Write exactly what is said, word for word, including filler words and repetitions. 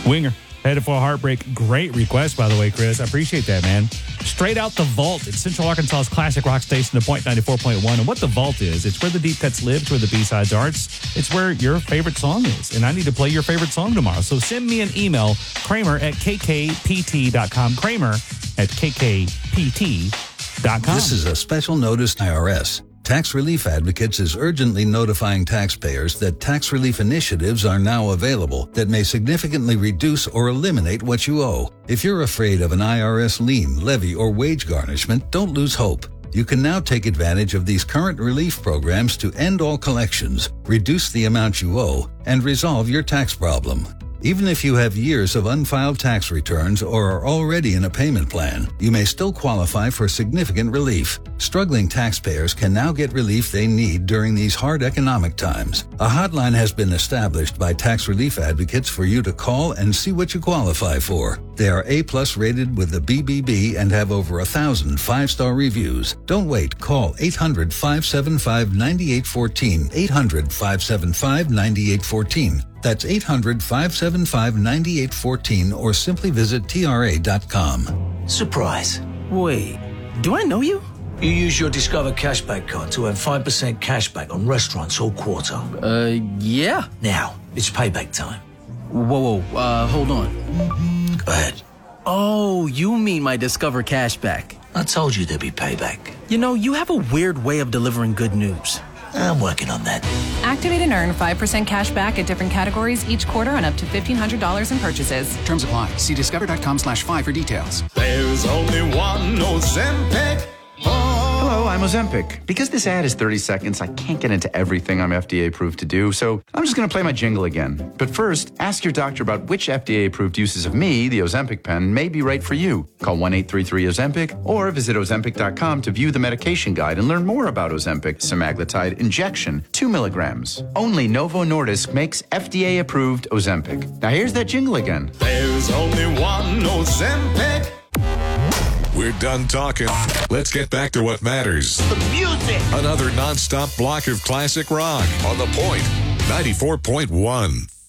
Winger, Headed for a Heartbreak. Great request, by the way, Chris. I appreciate that, man. Straight out the vault. It's Central Arkansas's classic rock station, The Point ninety-four point one. And what the vault is, it's where the deep cuts live, it's where the B-sides are. It's, it's where your favorite song is. And I need to play your favorite song tomorrow. So send me an email, Kramer at k k p t dot com. Kramer at k k p t dot com. This is a special notice I R S. Tax Relief Advocates is urgently notifying taxpayers that tax relief initiatives are now available that may significantly reduce or eliminate what you owe. If you're afraid of an I R S lien, levy, or wage garnishment, don't lose hope. You can now take advantage of these current relief programs to end all collections, reduce the amount you owe, and resolve your tax problem. Even if you have years of unfiled tax returns or are already in a payment plan, you may still qualify for significant relief. Struggling taxpayers can now get relief they need during these hard economic times. A hotline has been established by Tax Relief Advocates for you to call and see what you qualify for. They are A-plus rated with the B B B and have over a thousand five-star reviews. Don't wait. Call eight hundred, five seven five, nine eight one four, eight hundred, five seven five, nine eight one four. That's eight hundred, five seven five, nine eight one four, or simply visit T R A dot com. Surprise. Wait, do I know you? You use your Discover Cashback card to earn five percent cashback on restaurants all quarter. Uh, yeah. Now, it's payback time. Whoa, whoa, uh, hold on. Go ahead. Oh, you mean my Discover Cashback. I told you there'd be payback. You know, you have a weird way of delivering good news. I'm working on that. Activate and earn five percent cash back at different categories each quarter on up to fifteen hundred dollars in purchases. Terms apply. See discover.com slash five for details. There's only one Ozempic. Hello, I'm Ozempic. Because this ad is thirty seconds, I can't get into everything I'm F D A approved to do, so I'm just going to play my jingle again. But first, ask your doctor about which F D A approved uses of me, the Ozempic pen, may be right for you. Call one eight three three Ozempic or visit Ozempic dot com to view the medication guide and learn more about Ozempic semaglutide injection, two milligrams. Only Novo Nordisk makes F D A approved Ozempic. Now here's that jingle again. There's only one Ozempic. We're done talking. Let's get back to what matters. The music. Another nonstop block of classic rock on The Point ninety-four point one.